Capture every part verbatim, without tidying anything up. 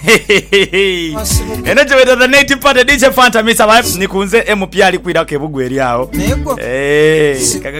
ene cheweta the native party D J Fanta Misa Vibe nikunze M P ali kwira ke bugweri awo eh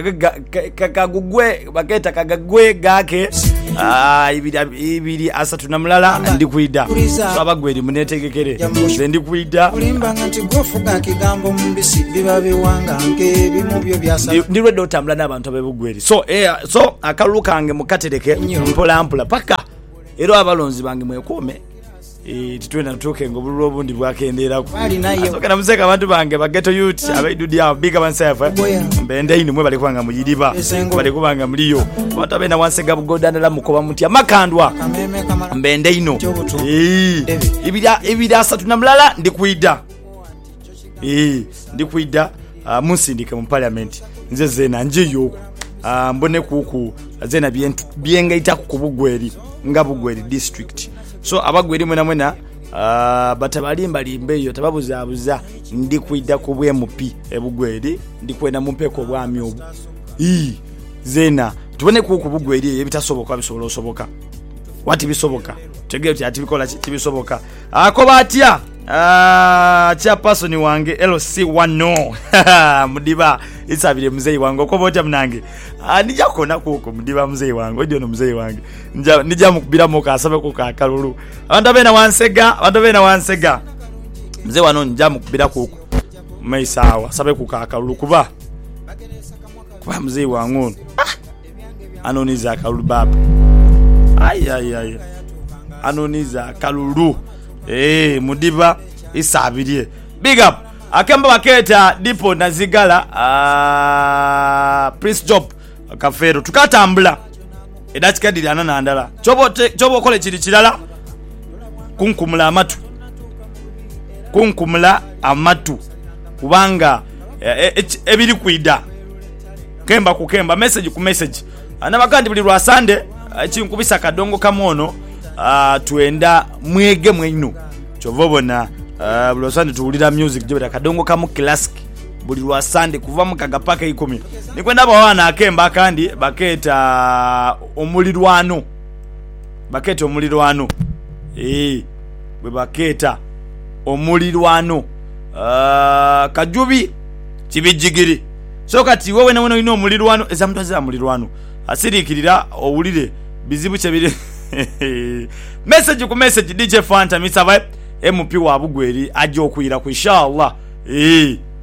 kakagugwe baketa kagagwe gake ah ibiri ibiri asa tunamlala ndi kwida so abagweri munetegekere nze ndi kwida ulimbanga nti gofuga kigambo mbisi bibabe wanga nke bimubyo byasa ndi redo otambula n'abantu abebugweri so eh so akalukange mukatereke mpola mpola paka ero abalonzi bange mwekome eh titwena ntuke ngobululu obundi bwakendera ku asokana muzeka abantu bange bageto youth abaidudi abo big themselves mbende ino mwe bali kwanga muyidiba bali kubanga muliyo abantu abena wansega bugodana la mukoba muti amakandwa mbende ino eh ibira ibira asatu namlala ndi kuida eh ndi kuida musindika mu parliament nze zena nje yoku mbone kuku zena bienga ita kubugweri nga bugweri district so abagweri mwena mwena uh, batabalimba limbe yo tababuza abuza ndi kuida ku bwe M P ebugweri ndi kwena mumpeko bwami obu ii zena tubone kuku bugweri ebitasoboka bisobola osoboka wati bisoboka tegete ati bikola kibisoboka akoba atya ah cha person wange L C one no mudiba isabire muzei wange okobota mnange ah nija kona kuko mudiba muzei wange odio no muzei wange nija nija mukubira moka asabe ku kakalulu abantu bena wansega abantu bena wansega muzei wano nija mukubira kuko meisawa asabe ku kakalulu kuba kuba muzei wangu ah anoniza kalulu baba ay ay ay anoniza kalulu eh mudiba isabirie big up akamba baketa dipo nazigala ah Prince Job kafero tukatambula edachikadiri anana andala chobo te, chobo kole chiri chilala kunkumula amatu kunkumula amatu kubanga e, e, ebiri kuida kemba kukemba message ku message anabakandi buli lwa Sunday chinkubisa kadongo kamono Uh, tuenda mwege mwenyu chovobona uh, buli Sunday tuulira music jobera kadongo kamu classic buli lwa Sunday kuva mukaga paka ikumi nikwenda bawana akemba kandi baketa omulirwano baketa omulirwano eh bwe baketa omulirwano uh, kajubi kibijigiri so kati wewe na wena ino omulirwano eza mtu azira omulirwano asirikirira owulire bizibu chebire message ku message D J Fanta Misa Vibe M P wa bugweri aje okuyira ku inshallah eh